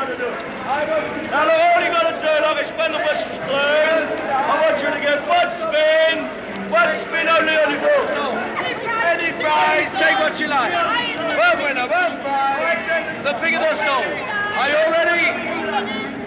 Now, look, all you got to do, like, is when the whistle's blown, I want you to get one spin only on the ball. Any prize, take what you like. One winner, one prize, the bigger the soul. Are you all ready?